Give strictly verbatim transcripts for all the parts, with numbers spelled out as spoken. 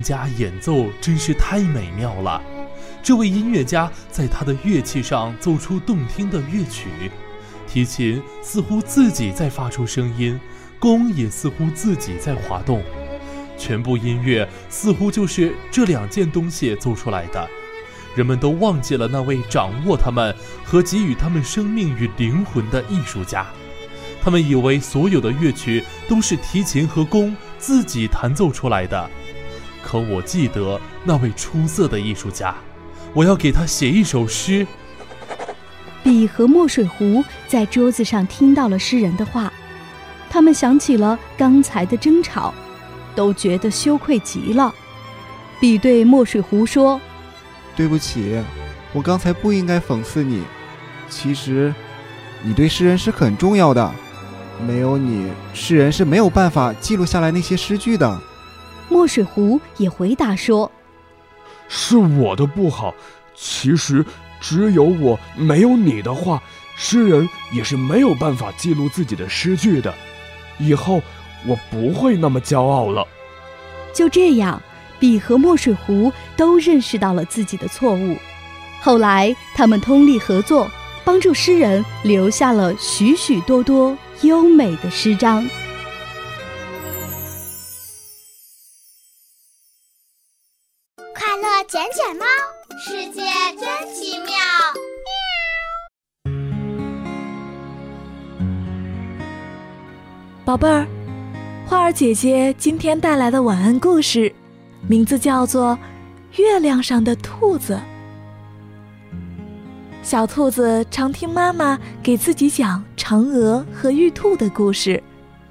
家演奏真是太美妙了。这位音乐家在他的乐器上奏出动听的乐曲，提琴似乎自己在发出声音，弓也似乎自己在滑动，全部音乐似乎就是这两件东西奏出来的。人们都忘记了那位掌握他们和给予他们生命与灵魂的艺术家，他们以为所有的乐曲都是提琴和弓自己弹奏出来的。可我记得那位出色的艺术家，我要给他写一首诗。 笔和墨水壶在桌子上听到了诗人的话，他们想起了刚才的争吵，都觉得羞愧极了。笔对墨水壶说： 对不起，我刚才不应该讽刺你，其实你对诗人是很重要的，没有你，诗人是没有办法记录下来那些诗句的。 墨水壶也回答说： 是我的不好，其实只有我没有你的话，诗人也是没有办法记录自己的诗句的，以后我不会那么骄傲了。 就这样，笔和墨水壶都认识到了自己的错误。后来他们通力合作，帮助诗人留下了许许多多优美的诗章。 快乐捡捡猫，世界真奇妙。 宝贝儿，花儿姐姐今天带来的晚安故事名字叫做《月亮上的兔子》。小兔子常听妈妈给自己讲嫦娥和玉兔的故事。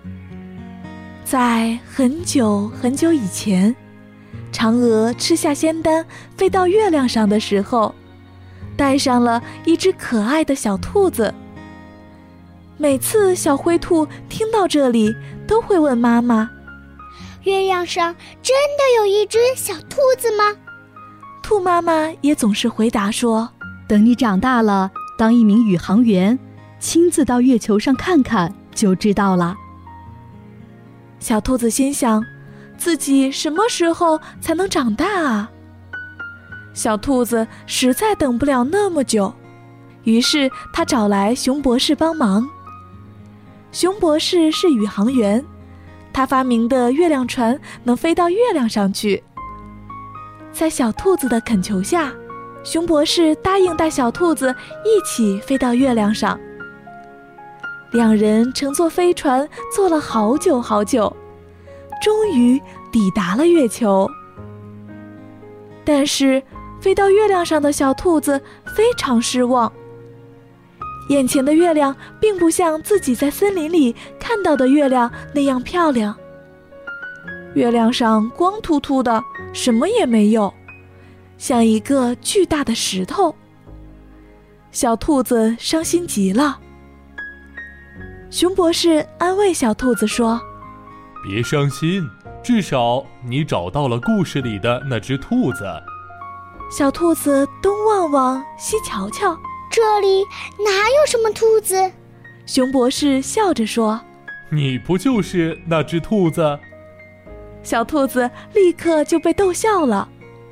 在很久很久以前，嫦娥吃下仙丹飞到月亮上的时候，带上了一只可爱的小兔子。每次小灰兔听到这里，都会问妈妈： 月亮上真的有一只小兔子吗？ 兔妈妈也总是回答说： 等你长大了，当一名宇航员，亲自到月球上看看就知道了。 小兔子心想，自己什么时候才能长大啊？小兔子实在等不了那么久，于是他找来熊博士帮忙。熊博士是宇航员，他发明的月亮船能飞到月亮上去。在小兔子的恳求下，熊博士答应带小兔子一起飞到月亮上。两人乘坐飞船坐了好久好久，终于抵达了月球。但是飞到月亮上的小兔子非常失望，眼前的月亮并不像自己在森林里看到的月亮那样漂亮。月亮上光秃秃的，什么也没有，像一个巨大的石头。小兔子伤心极了。熊博士安慰小兔子说： 别伤心，至少你找到了故事里的那只兔子。 小兔子东望望西瞧瞧， 这里哪有什么兔子？ 熊博士笑着说： 你不就是那只兔子？ 小兔子立刻就被逗笑了。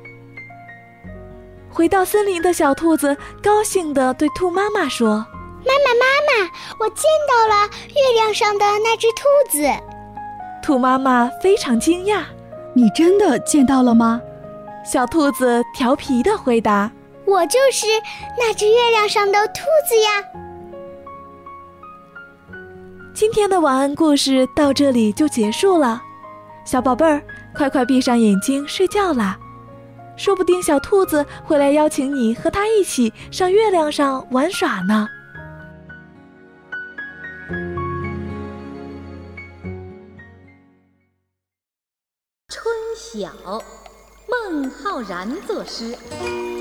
回到森林的小兔子高兴地对兔妈妈说： 妈妈妈妈，我见到了月亮上的那只兔子。 兔妈妈非常惊讶： 你真的见到了吗？ 小兔子调皮地回答： 我就是那只月亮上的兔子呀。 今天的晚安故事到这里就结束了，小宝贝儿，快快闭上眼睛睡觉啦。说不定小兔子会来邀请你和它一起上月亮上玩耍呢。 春晓，孟浩然作诗。